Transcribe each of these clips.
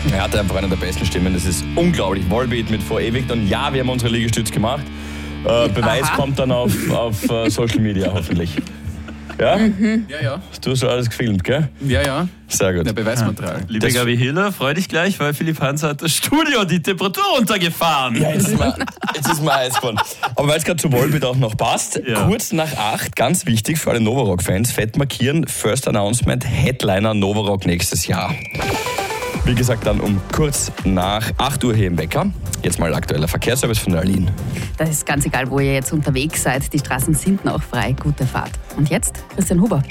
Er hat einfach eine der besten Stimmen, das ist unglaublich. Volbeat mit Vor ewig. Und ja, wir haben unsere Liegestütz gemacht. Beweis kommt dann auf Social Media hoffentlich. Ja? Ja. Du hast alles gefilmt, gell? Ja. Sehr gut. Der Beweismaterial. Liebe Gabi Hiller, freu dich gleich, weil Philipp Hanser hat das Studio die Temperatur runtergefahren. Ja, jetzt ist mir heiß geworden. Aber weil es gerade zu Volbeat auch noch passt, kurz nach 8, ganz wichtig für alle Novarock-Fans, fett markieren, First Announcement, Headliner Novarock nächstes Jahr. Wie gesagt, dann um kurz nach 8 Uhr hier im Wecker. Jetzt mal aktueller Verkehrsservice von der Aline. Das ist ganz egal, wo ihr jetzt unterwegs seid. Die Straßen sind noch frei. Gute Fahrt. Und jetzt Christian Huber.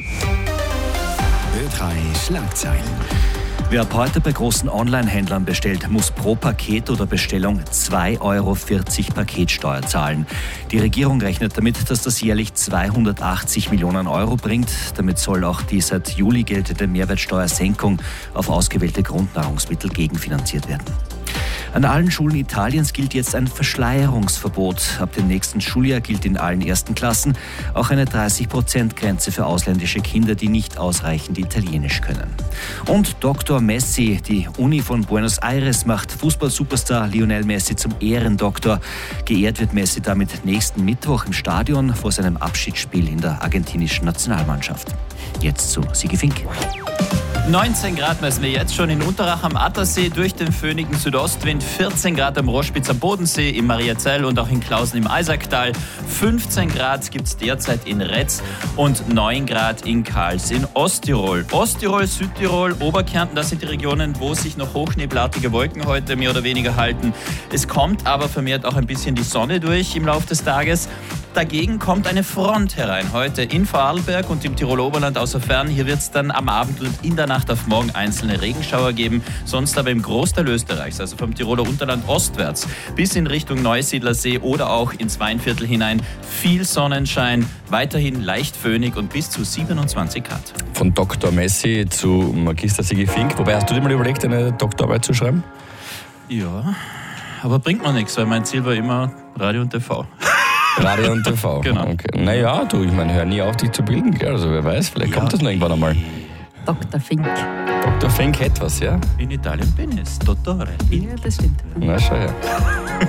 Ö3 Schlagzeilen. Wer ab heute bei großen Online-Händlern bestellt, muss pro Paket oder Bestellung 2,40 Euro Paketsteuer zahlen. Die Regierung rechnet damit, dass das jährlich 280 Millionen Euro bringt. Damit soll auch die seit Juli geltende Mehrwertsteuersenkung auf ausgewählte Grundnahrungsmittel gegenfinanziert werden. An allen Schulen Italiens gilt jetzt ein Verschleierungsverbot. Ab dem nächsten Schuljahr gilt in allen ersten Klassen auch eine 30%-Grenze für ausländische Kinder, die nicht ausreichend Italienisch können. Und Dr. Messi, die Uni von Buenos Aires, macht Fußball-Superstar Lionel Messi zum Ehrendoktor. Geehrt wird Messi damit nächsten Mittwoch im Stadion vor seinem Abschiedsspiel in der argentinischen Nationalmannschaft. Jetzt zu Sigi Fink. 19 Grad messen wir jetzt schon in Unterach am Attersee durch den föhnigen Südostwind, 14 Grad am Rohrspitz am Bodensee, im Mariazell und auch in Klausen im Eisacktal, 15 Grad gibt es derzeit in Retz und 9 Grad in Kals in Osttirol. Osttirol, Südtirol, Oberkärnten, das sind die Regionen, wo sich noch hochschneeblattige Wolken heute mehr oder weniger halten. Es kommt aber vermehrt auch ein bisschen die Sonne durch im Laufe des Tages. Dagegen kommt eine Front herein heute in Vorarlberg und im Tiroler Oberland außer Fern. Hier wird es dann am Abend und in der Nacht auf morgen einzelne Regenschauer geben. Sonst aber im Großteil Österreichs, also vom Tiroler Unterland ostwärts bis in Richtung Neusiedlersee oder auch ins Weinviertel hinein, viel Sonnenschein, weiterhin leicht föhnig und bis zu 27 Grad. Von Dr. Messi zu Magister Sigi Fink. Wobei, hast du dir mal überlegt, eine Doktorarbeit zu schreiben? Ja, aber bringt mir nichts, weil mein Ziel war immer Radio und TV. Radio und TV. Genau. Okay. Naja, ich meine, hör nie auf, dich zu bilden, gell? Also wer weiß, vielleicht kommt das noch irgendwann einmal. Dr. Fink. Dr. Fink hätte was, ja? In Italien bin ich Dottore. Ja, das stimmt. Na, schau her.